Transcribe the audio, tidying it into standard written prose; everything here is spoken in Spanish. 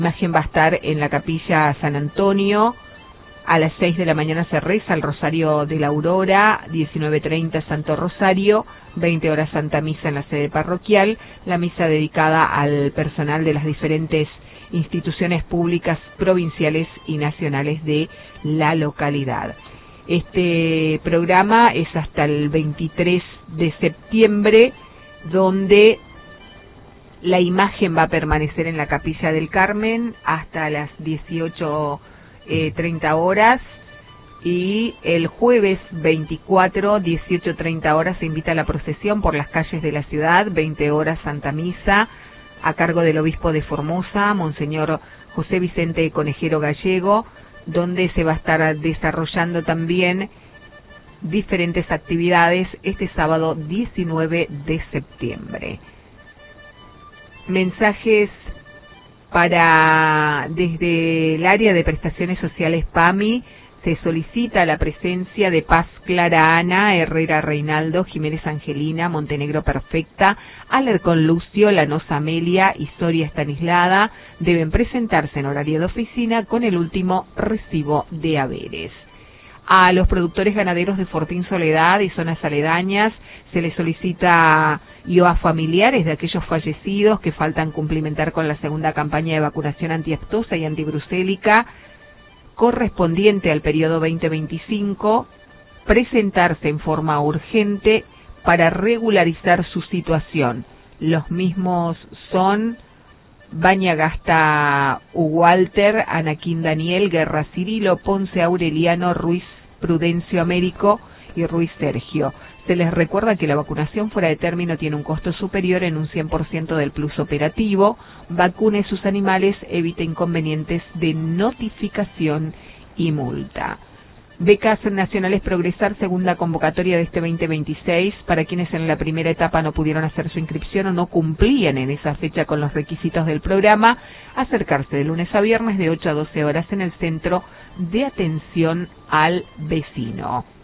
La imagen va a estar en la capilla San Antonio. A las 6 de la mañana se reza el Rosario de la Aurora, 19:30 Santo Rosario, 20 horas Santa Misa en la sede parroquial, la misa dedicada al personal de las diferentes instituciones públicas provinciales y nacionales de la localidad. Este programa es hasta el 23 de septiembre, donde la imagen va a permanecer en la Capilla del Carmen hasta las 18:30 horas, y el jueves 24, 18:30 horas, se invita a la procesión por las calles de la ciudad, 20 horas Santa Misa, a cargo del obispo de Formosa, Monseñor José Vicente Conejero Gallego, donde se va a estar desarrollando también diferentes actividades este sábado 19 de septiembre. Mensajes desde el área de prestaciones sociales PAMI. Se solicita la presencia de Paz Clara Ana, Herrera Reinaldo, Jiménez Angelina, Montenegro Perfecta, Alarcón Lucio, Lanosa Amelia y Soria Estanislada. Deben presentarse en horario de oficina con el último recibo de haberes. A los productores ganaderos de Fortín Soledad y zonas aledañas se les solicita, y a familiares de aquellos fallecidos que faltan cumplimentar con la segunda campaña de vacunación antiaftosa y antibrucélica correspondiente al periodo 2025, presentarse en forma urgente para regularizar su situación. Los mismos son Bañagasta Walter, Anaquín Daniel, Guerra Cirilo, Ponce Aureliano, Ruiz Prudencio Américo y Ruiz Sergio. Se les recuerda que la vacunación fuera de término tiene un costo superior en un 100% del plus operativo. Vacune sus animales, evite inconvenientes de notificación y multa. Becas Nacionales Progresar, segunda convocatoria de este 2026, para quienes en la primera etapa no pudieron hacer su inscripción o no cumplían en esa fecha con los requisitos del programa, acercarse de lunes a viernes de 8 a 12 horas en el Centro de Atención al Vecino.